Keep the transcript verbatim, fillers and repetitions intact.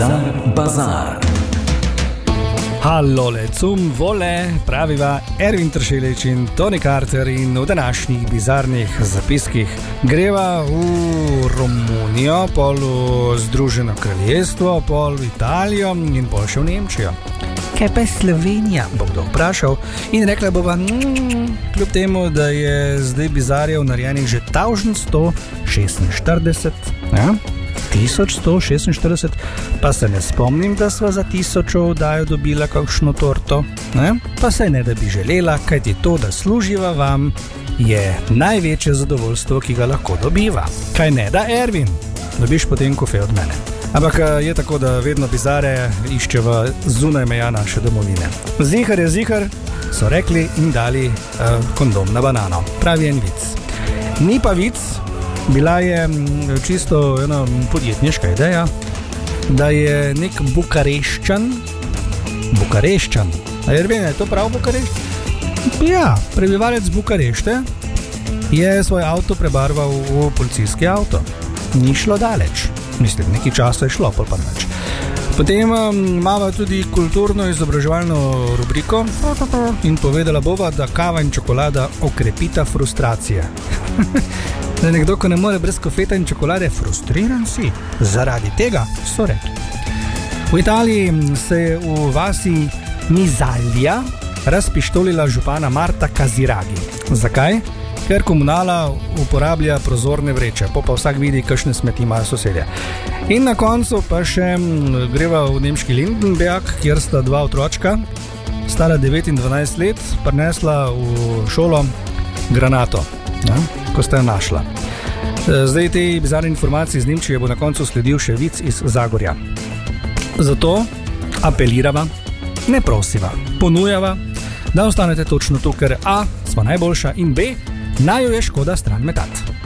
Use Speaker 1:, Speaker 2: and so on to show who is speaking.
Speaker 1: Bizar Bazar.
Speaker 2: Hallole, cum vole, praviva Ervin Tršelič in Tony Carter in v današnjih bizarnih zapiskih greva v Romunijo, pol v Združeno kraljestvo, pol v Italijo in pol še v Nemčijo. Kaj pa je Slovenija, bo kdo vprašal, in rekla bova, mm, kljub temu, da je zdaj bizarjev narejenih že tisoč sto šestinštirideset, ja? tisoč sto šestinštirideset, pa se ne spomnim, da sva za tisočo vdajo dobila kakšno torto, ne? Pa se ne da bi želela, kajti to, da služiva vam, je največje zadovoljstvo, ki ga lahko dobiva. Kaj ne da, Ervin? Dobiš potem kofe od mene. Ampak je tako, da vedno bizare iščeva zunaj meja naše domovine. Zihar je zihar, so rekli in dali uh, kondom na banano. Pravi en vic. Ni pa vic, bila je čisto ena podjetniška ideja, da je nek Bukareščan, Bukareščan, a je Ervin, je to prav Bukarešt? Ja, prebivalec Bukarešte je svoj avto prebarval v policijski avto. Ni šlo daleč. Mislim, nekaj časa je šlo, pa pa nič. Potem imava tudi kulturno-izobraževalno rubriko in povedala bova, da kava in čokolada okrepita frustracije. Da je nekdo, ko ne more brez kofeta in čokolade, frustriran si. Zaradi tega so rekli. V Italiji se je v vasi Mizalija razpištolila župana Marta Kaziragi. Zakaj? Ker komunala uporablja prozorne vreče, pa pa vsak vidi, kakšne smeti imajo sosedje. In na koncu pa še greva v nemški Lindenberg, kjer sta dva otročka, stara devet in dvanajst let, prinesla v šolo granato, ja, ko sta jo našla. Zdaj te bizarne informacije iz Nemčije bo na koncu sledil še vic iz Zagorja. Zato apelirava, ne prosiva, ponujava, da ostanete točno tu, ker A, smo najboljša in B, naj jo je škoda stran metati.